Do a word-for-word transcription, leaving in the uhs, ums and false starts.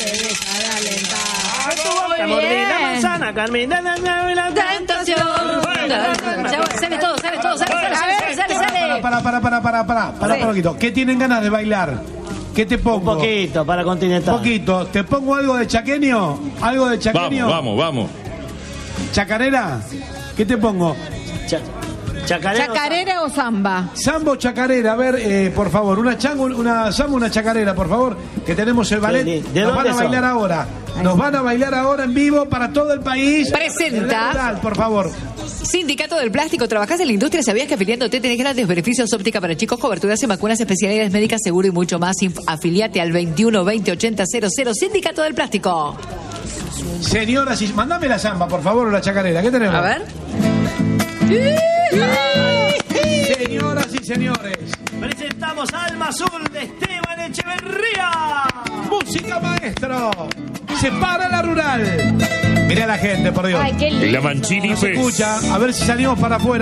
La manzana, Carmen, la tentación. Sale todo, sale todo, sale, sale, sale, sale, sale. Para, para, para, para, para, para un poquito. ¿Qué tienen ganas de bailar? ¿Qué te pongo? Un poquito para Continental. Un poquito. ¿Te pongo algo de chaqueño? ¿Algo de chaqueño? Vamos, vamos, vamos. ¿Chacarera? ¿Qué te pongo? Cha chacarera, ¿Chacarera o samba? Sambo, chacarera. A ver, eh, por favor, una chango, una samba, una chacarera, por favor, que tenemos el ballet. Sí, ¿de Nos van dónde a bailar son? ahora. Nos van a bailar ahora en vivo para todo el país. Presenta. Rural, por favor. Sindicato del Plástico. ¿Trabajás en la industria? ¿Sabías que afiliándote tenés grandes beneficios? Óptica para chicos, coberturas en vacunas, especialidades médicas, seguro y mucho más. Inf afiliate al veintiuno veinte ochenta cero cero. Sindicato del Plástico. Señoras y... Mándame la samba, por favor, o la chacarera. ¿Qué tenemos? A ver. Señoras y señores, presentamos Alma Azul de Esteban Echeverría. Música, maestro. Se para la rural. Mirá a la gente, por Dios. Ay, qué lindo. La Manchini No se Fest. escucha. A ver si salimos para afuera.